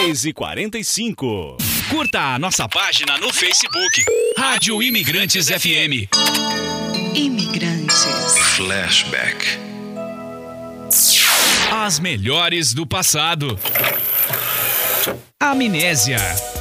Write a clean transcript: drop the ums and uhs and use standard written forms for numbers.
10h45. Curta a nossa página no Facebook. Rádio Imigrantes FM. Imigrantes. Flashback. As melhores do passado. Amnésia.